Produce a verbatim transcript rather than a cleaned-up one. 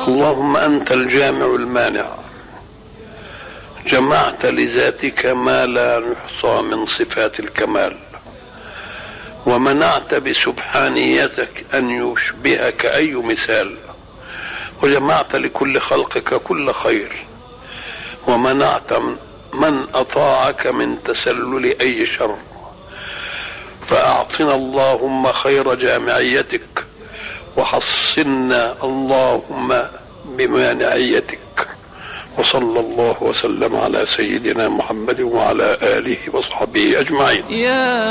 اللهم أنت الجامع المانع، جمعت لذاتك ما لا يحصى من صفات الكمال، ومنعت بسبحانيتك أن يشبهك أي مثال، وجمعت لكل خلقك كل خير، ومنعت من أطاعك من تسلل أي شر. فأعطنا اللهم خير جامعيتك، وحصنا اللهم بمانعيتك. وصلى الله وسلم على سيدنا محمد وعلى آله وصحبه أجمعين.